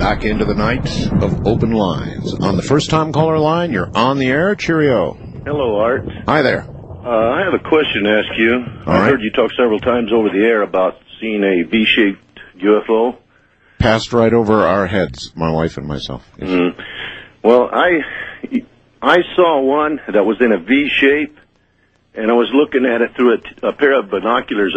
back into the night of open lines. On the first-time caller line, you're on the air. Cheerio. Hello, Art. Hi there. I have a question to ask you. I heard you talk several times over the air about seeing a V-shaped UFO. Passed right over our heads, my wife and myself. Yes. Mm-hmm. Well, I saw one that was in a V shape, and I was looking at it through a pair of binoculars